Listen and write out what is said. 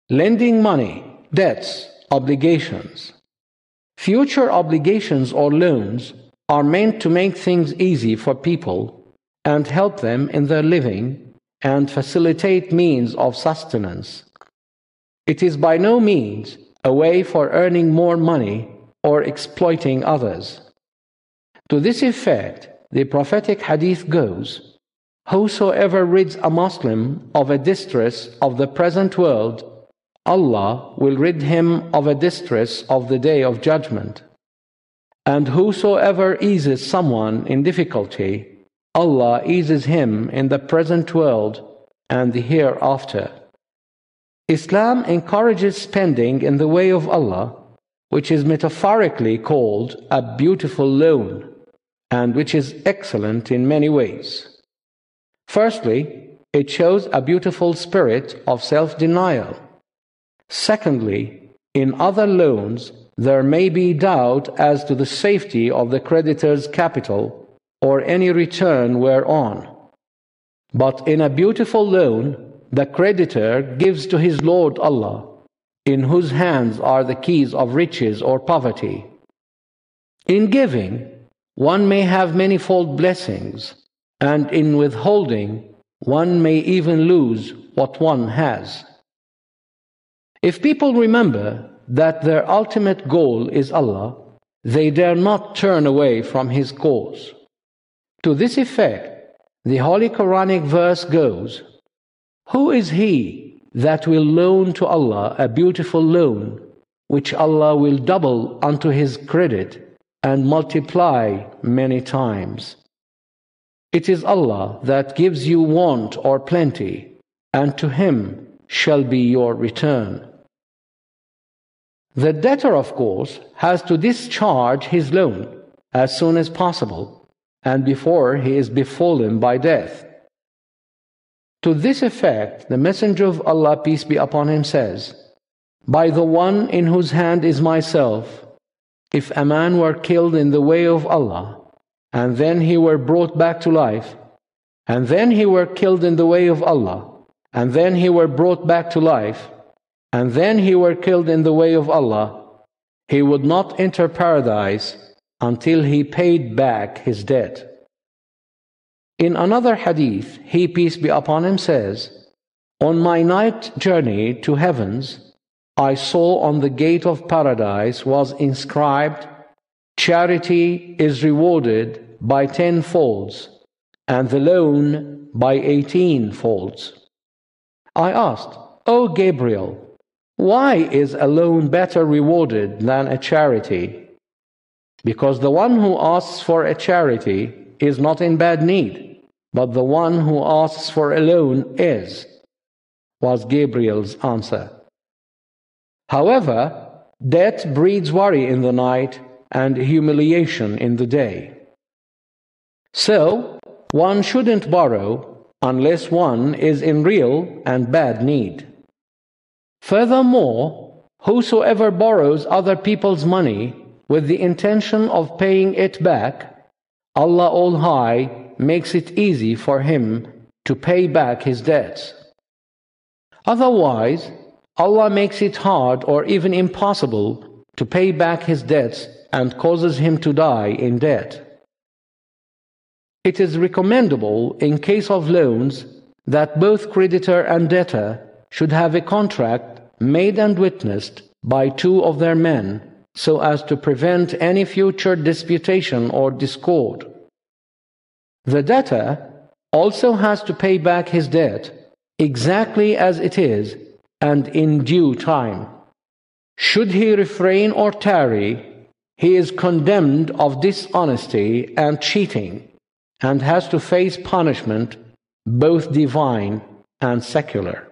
lending money, debts, obligations. Future obligations or loans are meant to make things easy for people and help them in their living and facilitate means of sustenance. It is by no means a way for earning more money or exploiting others. To this effect, the prophetic hadith goes, "Whosoever rids a Muslim of a distress of the present world, Allah will rid him of a distress of the Day of Judgment. And whosoever eases someone in difficulty, Allah eases him in the present world and the hereafter." Islam encourages spending in the way of Allah, which is metaphorically called a beautiful loan, and which is excellent in many ways. Firstly, it shows a beautiful spirit of self-denial. Secondly, in other loans, there may be doubt as to the safety of the creditor's capital or any return whereon. But in a beautiful loan, the creditor gives to his Lord Allah, in whose hands are the keys of riches or poverty. In giving, one may have manifold blessings, and in withholding, one may even lose what one has. If people remember that their ultimate goal is Allah, they dare not turn away from His cause. To this effect, the Holy Quranic verse goes, "Who is he that will loan to Allah a beautiful loan, which Allah will double unto his credit and multiply many times? It is Allah that gives you want or plenty, and to Him shall be your return." The debtor, of course, has to discharge his loan as soon as possible, and before he is befallen by death. To this effect, the Messenger of Allah, peace be upon him, says, "By the one in whose hand is myself, if a man were killed in the way of Allah, and then he were brought back to life, and then he were killed in the way of Allah, and then he were brought back to life, and then he were killed in the way of Allah, he would not enter paradise until he paid back his debt." In another hadith, he, peace be upon him, says, "On my night journey to heavens, I saw on the gate of paradise was inscribed, 'Charity is rewarded by 10 folds, and the loan by 18 folds. I asked, "O Gabriel, why is a loan better rewarded than a charity?" "Because the one who asks for a charity is not in bad need, but the one who asks for a loan is," was Gabriel's answer. However, debt breeds worry in the night and humiliation in the day. So, one shouldn't borrow unless one is in real and bad need. Furthermore, whosoever borrows other people's money with the intention of paying it back, Allah All-High makes it easy for him to pay back his debts. Otherwise, Allah makes it hard or even impossible to pay back his debts and causes him to die in debt. It is recommendable in case of loans that both creditor and debtor should have a contract made and witnessed by 2 of their men so as to prevent any future disputation or discord. The debtor also has to pay back his debt exactly as it is and in due time. Should he refrain or tarry, he is condemned of dishonesty and cheating and has to face punishment, both divine and secular.